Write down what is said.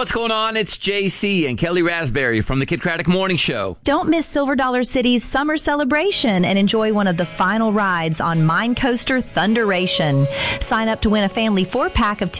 what's going on? It's JC and Kelly Raspberry from the Kid Craddock Morning Show. Don't miss Silver Dollar City's summer celebration and enjoy one of the final rides on Mine Coaster Thunderation. Sign up to win a family 4-pack of